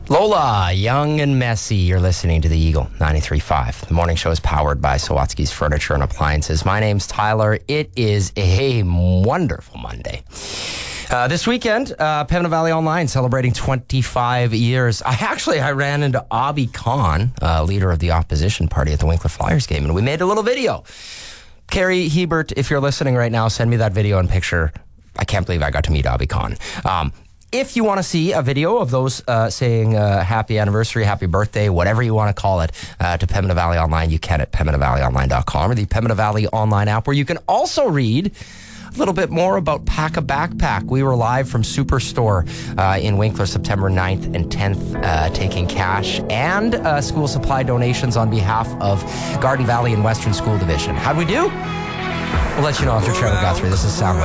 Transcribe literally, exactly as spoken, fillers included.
Lola, young and messy. You're listening to the Eagle ninety-three point five. The morning show is powered by Sawatsky's Furniture and Appliances. My name's Tyler. It is a wonderful Monday. Uh, this weekend, uh, Pembina Valley Online celebrating twenty-five years. I actually, I ran into Abhi Khan, uh, leader of the opposition party at the Winkler Flyers game, and we made a little video. Carrie Hebert, if you're listening right now, send me that video and picture. I can't believe I got to meet Abhi Khan. Um, If you want to see a video of those uh, saying uh, happy anniversary, happy birthday, whatever you want to call it, uh, to Pembina Valley Online, you can at pembina valley online dot com or the Pembina Valley Online app, where you can also read a little bit more about Pack a Backpack. We were live from Superstore uh, in Winkler September ninth and tenth, uh, taking cash and uh, school supply donations on behalf of Garden Valley and Western School Division. How'd we do? We'll let you know after Trevor Guthrie. This is Soundwave.